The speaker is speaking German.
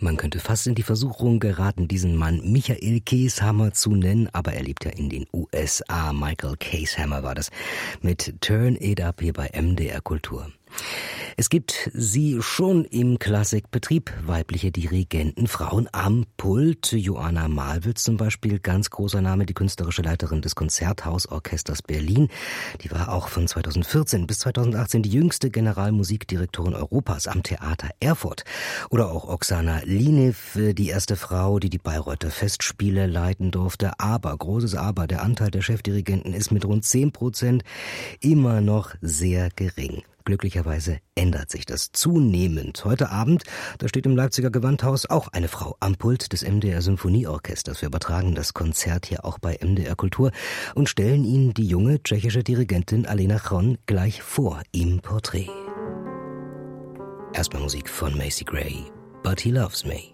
Man könnte fast in die Versuchung geraten, diesen Mann Michael Keeshammer zu nennen, aber er lebt ja in den USA. Michael Keeshammer war das mit Turn It Up hier bei MDR Kultur. Es gibt sie schon im Klassikbetrieb, weibliche Dirigenten, Frauen am Pult. Joanna Malwitz zum Beispiel, ganz großer Name, die künstlerische Leiterin des Konzerthausorchesters Berlin. Die war auch von 2014 bis 2018 die jüngste Generalmusikdirektorin Europas am Theater Erfurt. Oder auch Oksana Linev, die erste Frau, die die Bayreuther Festspiele leiten durfte. Aber, großes Aber, der Anteil der Chefdirigenten ist mit rund 10% immer noch sehr gering. Glücklicherweise ändert sich das zunehmend. Heute Abend, da steht im Leipziger Gewandhaus auch eine Frau am Pult des MDR Symphonieorchesters. Wir übertragen das Konzert hier auch bei MDR Kultur und stellen Ihnen die junge tschechische Dirigentin Alena Chon gleich vor im Porträt. Erstmal Musik von Macy Gray, But He Loves Me.